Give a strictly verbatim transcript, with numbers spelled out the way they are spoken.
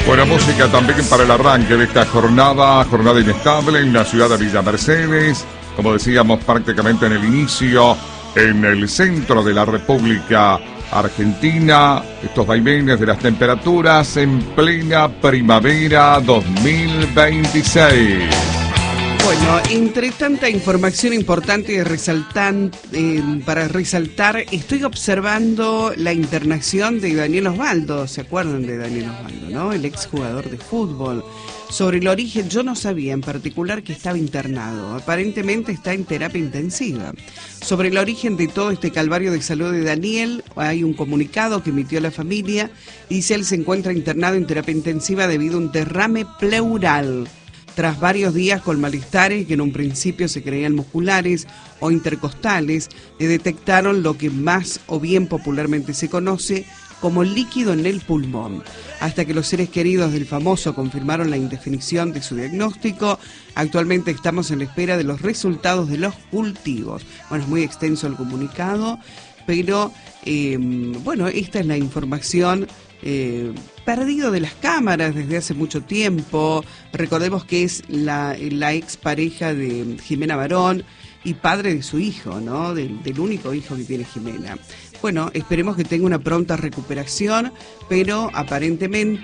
Buena música también para el arranque de esta jornada, jornada inestable en la ciudad de Villa Mercedes, como decíamos prácticamente en el inicio, en el centro de la República Argentina, estos vaivenes de las temperaturas en plena primavera dos mil veintiséis. Bueno, entre tanta información importante y resaltan, eh, para resaltar, estoy observando la internación de Daniel Osvaldo. ¿Se acuerdan de Daniel Osvaldo, no? El exjugador de fútbol. Sobre el origen, yo no sabía en particular que estaba internado. Aparentemente está en terapia intensiva. Sobre el origen de todo este calvario de salud de Daniel, hay un comunicado que emitió la familia. Dice, él se encuentra internado en terapia intensiva debido a un derrame pleural. Tras varios días con malestares que en un principio se creían musculares o intercostales, le detectaron lo que más o bien popularmente se conoce como líquido en el pulmón. Hasta que los seres queridos del famoso confirmaron la indefinición de su diagnóstico, actualmente estamos en la espera de los resultados de los cultivos. Bueno, es muy extenso el comunicado, pero eh, bueno, esta es la información. Eh, perdido de las cámaras desde hace mucho tiempo. Recordemos que es la, la expareja de Jimena Barón y padre de su hijo, ¿no? Del, del único hijo que tiene Jimena. Bueno, esperemos que tenga una pronta recuperación, pero aparentemente